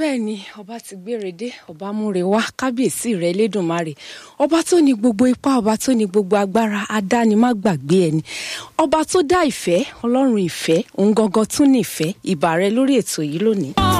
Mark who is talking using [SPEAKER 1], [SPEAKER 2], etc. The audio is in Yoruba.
[SPEAKER 1] bẹ́ẹ̀ ni ọba ti gbére dé ọba múre wá kábíyèsí rẹ̀ Elédùmarè ọba tó ní gbogbo ipá ọba tó ní gbogbo agbára adáni má gbàgbé ẹni ọba tó dá ìfẹ́ ọlọ́run ìfẹ́ òun gangan tún ní ìfẹ́ ìbà rẹ̀ lórí ètò yìí lónìí.